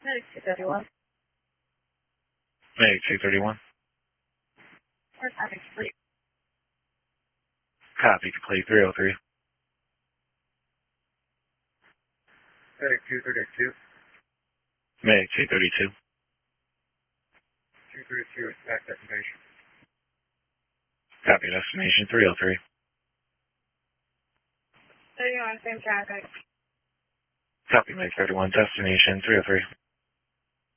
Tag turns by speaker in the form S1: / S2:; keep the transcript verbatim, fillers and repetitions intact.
S1: Medic two thirty-one.
S2: Medic two thirty-one.
S1: Where's Medic three?
S2: Copy, complete three oh three.
S3: Medic two thirty-two.
S2: Medic two thirty-two.
S3: two thirty-two is back destination.
S2: Copy, destination three oh three.
S1: thirty-one, same traffic.
S2: Copy, Medic thirty-one, destination three oh three.